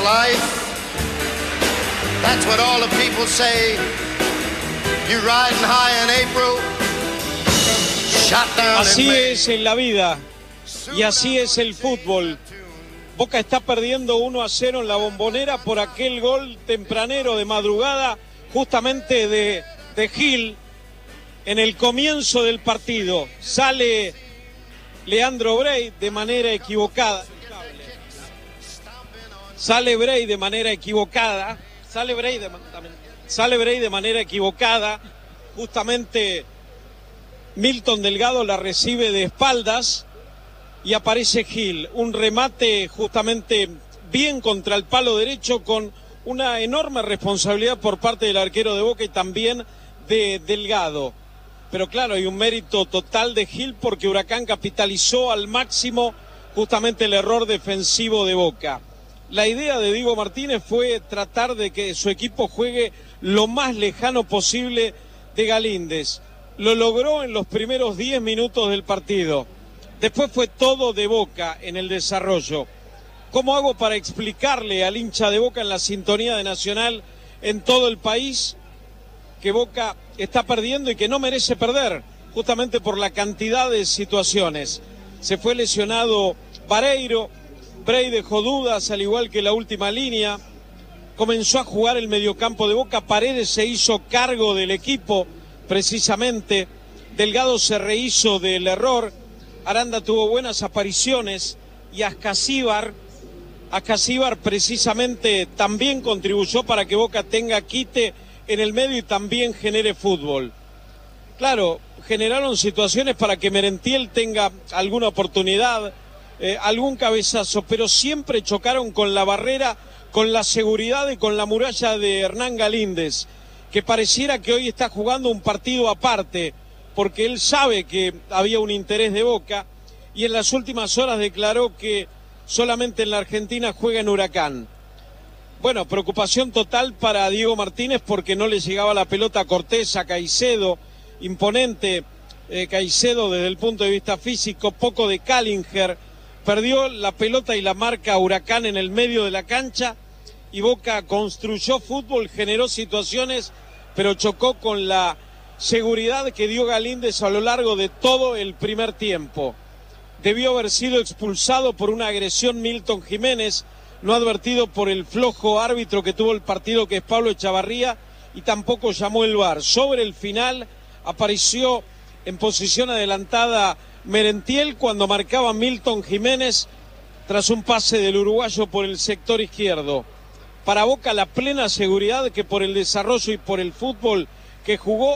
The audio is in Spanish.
life. That's what all the people say. You riding high in April, shot down Así in May. es en la vida y así es el fútbol. Boca está perdiendo 1-0 en la Bombonera por aquel gol tempranero de madrugada, justamente de Gil, en el comienzo del partido. Sale Leandro Brey de manera equivocada. Sale Brey de manera equivocada. Sale Brey de manera equivocada. Justamente Milton Delgado la recibe de espaldas y aparece Gil. Un remate justamente bien contra el palo derecho con una enorme responsabilidad por parte del arquero de Boca y también de Delgado. Pero claro, hay un mérito total de Gil porque Huracán capitalizó al máximo justamente el error defensivo de Boca. La idea de Diego Martínez fue tratar de que su equipo juegue lo más lejano posible de Galíndez. Lo logró en los primeros 10 minutos del partido. Después fue todo de Boca en el desarrollo. ¿Cómo hago para explicarle al hincha de Boca en la sintonía de Nacional en todo el país que Boca está perdiendo y que no merece perder, justamente por la cantidad de situaciones? Se fue lesionado Vareiro, Brey dejó dudas, al igual que la última línea. Comenzó a jugar el mediocampo de Boca, Paredes se hizo cargo del equipo, precisamente. Delgado se rehizo del error, Aranda tuvo buenas apariciones y Ascasíbar precisamente también contribuyó para que Boca tenga quite en el medio y también genere fútbol. Claro, generaron situaciones para que Merentiel tenga alguna oportunidad, algún cabezazo, pero siempre chocaron con la barrera, con la seguridad y con la muralla de Hernán Galíndez, que pareciera que hoy está jugando un partido aparte, porque él sabe que había un interés de Boca y en las últimas horas declaró que solamente en la Argentina juega en Huracán. Bueno, preocupación total para Diego Martínez porque no le llegaba la pelota a Cortés, a Caicedo, imponente Caicedo desde el punto de vista físico, poco de Callinger, perdió la pelota y la marca Huracán en el medio de la cancha y Boca construyó fútbol, generó situaciones, pero chocó con la seguridad que dio Galíndez a lo largo de todo el primer tiempo. Debió haber sido expulsado por una agresión Milton Jiménez, no advertido por el flojo árbitro que tuvo el partido, que es Pablo Echavarría, y tampoco llamó el VAR. Sobre el final apareció en posición adelantada Merentiel cuando marcaba Milton Jiménez tras un pase del uruguayo por el sector izquierdo. Para Boca la plena seguridad que por el desarrollo y por el fútbol que jugó